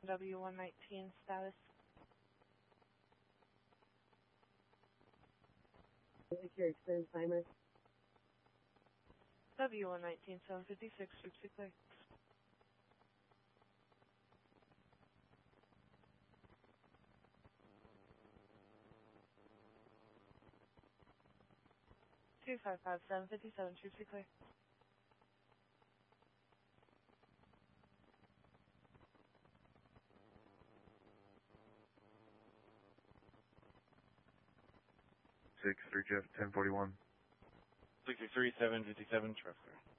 W119 status. Secure extend timer. W119 756, troops clear. 2557, 757, troops clear. Six, 3 Jeff, 1041. 63, 757, trust clear.